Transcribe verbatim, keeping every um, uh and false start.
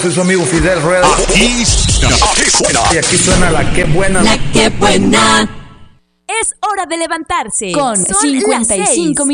soy su amigo Fidel Rueda. Aquí, aquí suena. Y aquí suena la que buena. La que buena. Es hora de levantarse. Con Son cincuenta y cinco las seis.